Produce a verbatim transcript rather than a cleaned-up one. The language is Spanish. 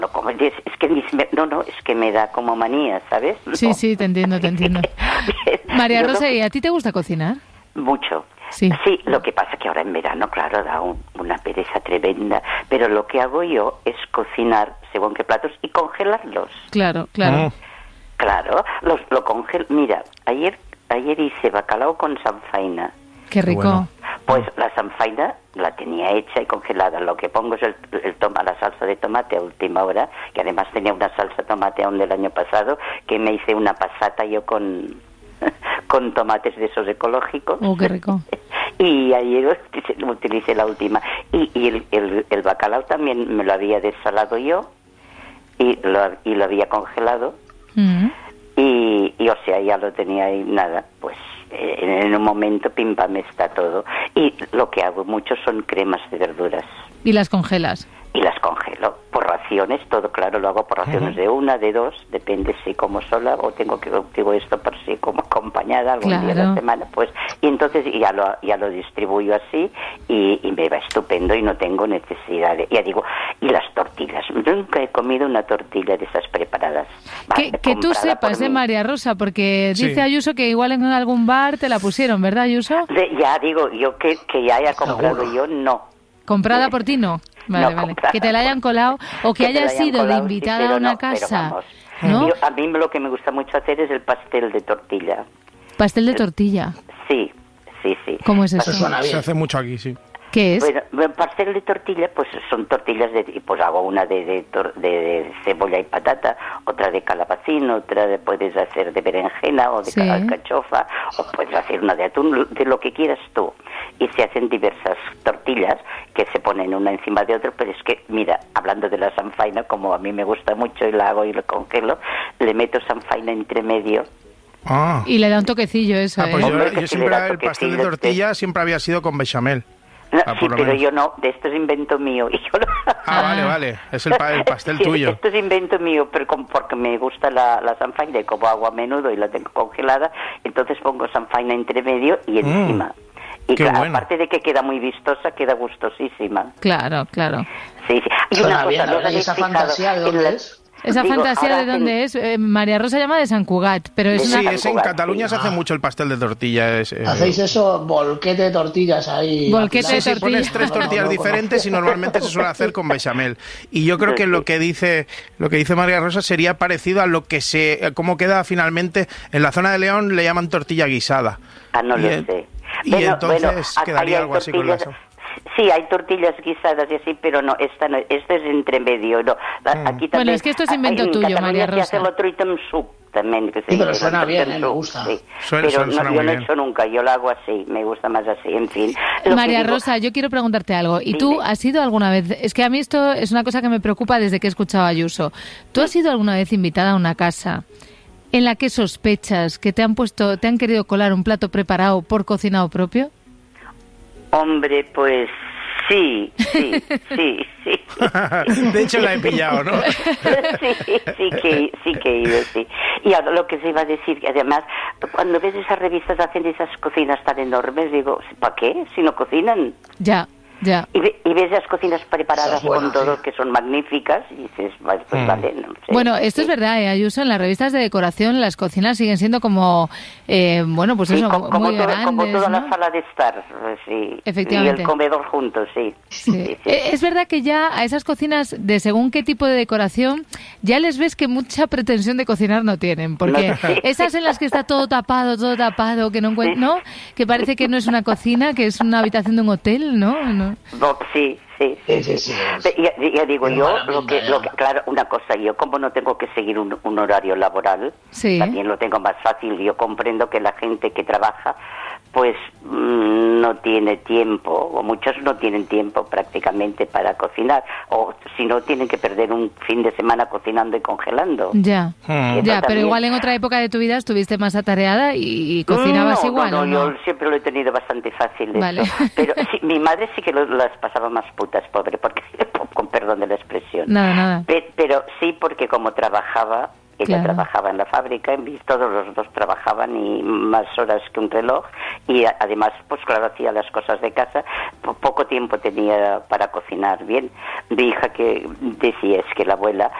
no como, es, es que no, no, es que me da como manía, ¿sabes? No. Sí, sí, te entiendo, te entiendo. María Rosa, ¿y a ti te gusta cocinar? Mucho. Sí. Sí, lo que pasa que ahora en verano, claro, da un, una pereza tremenda, pero lo que hago yo es cocinar según qué platos y congelarlos. Claro, claro. Mm. Claro, los, lo congelo. Mira, ayer ayer hice bacalao con sanfaina. Qué rico. Bueno. Pues la sanfaina la tenía hecha y congelada. Lo que pongo es el, el toma, la salsa de tomate a última hora, que además tenía una salsa de tomate aún del año pasado, que me hice una pasata yo con, con tomates de esos ecológicos. Oh, qué rico. Y ayer utilicé la última. Y, y el, el, el bacalao también me lo había desalado yo y lo, y lo había congelado. Mm-hmm. Y, y, o sea, ya lo tenía ahí, nada, pues eh, en un momento, pim, pam, está todo. Y lo que hago mucho son cremas de verduras. ¿Y las congelas? Y las congelo por raciones, todo claro, lo hago por raciones uh-huh. de una, de dos, depende si como sola o tengo que digo esto por si como acompañada algún claro. día de la semana, pues, y entonces ya lo ya lo distribuyo así y, y me va estupendo y no tengo necesidad de, ya digo, y las tortillas, nunca he comido una tortilla de esas preparadas. Que, que tú sepas, eh, María Rosa, porque sí. dice Ayuso que igual en algún bar te la pusieron, ¿verdad, Ayuso? De, ya digo, yo que, que ya haya comprado Seguro. yo, no. ¿Comprada por ti no? Vale, no vale. Que te la hayan colado o que, que hayas ido colado, de invitada sí, a una no, casa. ¿No? Yo, a mí lo que me gusta mucho hacer es el pastel de tortilla. ¿Pastel de tortilla? Sí, sí, sí. ¿Cómo es eso? Suena bien. Se hace mucho aquí, sí. ¿Qué es? Bueno, pastel de tortilla, pues son tortillas de, pues hago una de, de, de, de cebolla y patata, otra de calabacín, otra de, puedes hacer de berenjena o de sí. alcachofa, o puedes hacer una de atún, de lo que quieras tú. Y se hacen diversas tortillas que se ponen una encima de otra, pero es que, mira, hablando de la sanfaina, como a mí me gusta mucho y la hago y la congelo, le meto sanfaina entre medio. Ah. Y le da un toquecillo eso, ah, pues ¿eh? yo, Hombre, yo siempre el pastel de tortilla este. siempre había sido con bechamel. No, ah, sí, pero menos. yo no, de esto es invento mío. Y yo lo... Ah, vale, vale, es el, pa- el pastel sí, tuyo. Esto es invento mío, pero como, porque me gusta la, la sanfaina y como hago a menudo y la tengo congelada, entonces pongo sanfaina entre medio y encima. Mm, y claro, bueno. aparte de que queda muy vistosa, queda gustosísima. Claro, claro. Sí, sí. Y Suena una bien, cosa, ¿no? ¿Y esa fantasía de dónde es? Esa Digo, fantasía de dónde en... es, eh, María Rosa llama de Sant Cugat, pero es sí, una... es en Cataluña sí. se hace mucho el pastel de tortillas. Eh... Hacéis eso, volquete de tortillas ahí. Volquete de sí, tortillas. Sí, pones tres tortillas no, no, diferentes y normalmente se suele hacer con bechamel. Y yo creo que lo que dice lo que dice María Rosa sería parecido a lo que se cómo queda finalmente en la zona de León, le llaman tortilla guisada. Ah, no y lo el, sé. Y bueno, entonces bueno, quedaría algo así con la Sí, hay tortillas guisadas y así, pero no, esta no, esta es entre medio, no. La, mm. aquí también, bueno, es que esto es invento en tuyo, Cataluña María Rosa. Se hace el otro ítem suc también. Que sí, pero suena bien, eh, me gusta. Sí. Suena, pero suena, no, suena yo no he bien. hecho nunca, yo lo hago así, me gusta más así, en fin. Lo María digo, Rosa, yo quiero preguntarte algo. ¿Y dime. tú has ido alguna vez? Es que a mí esto es una cosa que me preocupa desde que he escuchado a Ayuso. ¿Tú has ido alguna vez invitada a una casa en la que sospechas que te han puesto, te han querido colar un plato preparado por cocinado propio? Hombre, pues... Sí, sí, sí, sí. De hecho la he pillado, ¿no? sí, sí que, sí que he ido, sí. Y ahora lo que se iba a decir, que además, cuando ves esas revistas hacen esas cocinas tan enormes, digo, ¿para qué? Si no cocinan. Ya. Ya. Y, ve, y ves las cocinas preparadas buena, con todo, sí. que son magníficas, y dices, pues mm. vale, no sé. Bueno, esto sí. es verdad, ¿eh, Ayuso? En las revistas de decoración las cocinas siguen siendo como, eh, bueno, pues sí, eso, como, como muy todo, grandes, como toda ¿no? la sala de estar, sí. Efectivamente. Y el comedor juntos, sí. Sí. Sí, sí. Es verdad que ya a esas cocinas, de según qué tipo de decoración, ya les ves que mucha pretensión de cocinar no tienen, porque no, sí. esas en las que está todo tapado, todo tapado, que no encuent- ¿no? Que parece que no es una cocina, que es una habitación de un hotel, ¿no? ¿No? No, sí. Sí, sí, sí. sí. Ya, ya digo yo, lo que, lo que, claro, una cosa, yo como no tengo que seguir un, un horario laboral, sí. también lo tengo más fácil. Yo comprendo que la gente que trabaja, pues mmm, no tiene tiempo, o muchos no tienen tiempo prácticamente para cocinar, o si no tienen que perder un fin de semana cocinando y congelando. Ya, hmm. ya, también... pero igual en otra época de tu vida estuviste más atareada y, y cocinabas no, igual, no, ¿o no, no? yo siempre lo he tenido bastante fácil, vale. eso. Pero sí, mi madre sí que lo, las pasaba más putas, pobre, porque con perdón de la expresión. Nada, nada. Pe- pero sí, porque como trabajaba ella claro. trabajaba en la fábrica, y todos los dos trabajaban y más horas que un reloj, y además, pues claro, hacía las cosas de casa, poco tiempo tenía para cocinar bien. Mi hija que decía es que la abuela